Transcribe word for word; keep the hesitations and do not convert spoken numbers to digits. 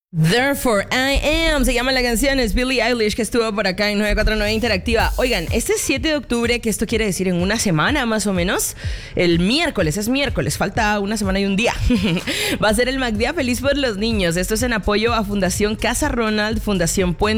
Therefore I Am, se llama la canción, es Billie Eilish, que estuvo por acá en nueve cuatro nueve Interactiva. Oigan, este siete de octubre, que esto quiere decir en una semana más o menos, el miércoles, es miércoles, falta una semana y un día, va a ser el MacDía Feliz por los Niños. Esto es en apoyo a Fundación Casa Ronald, Fundación Puente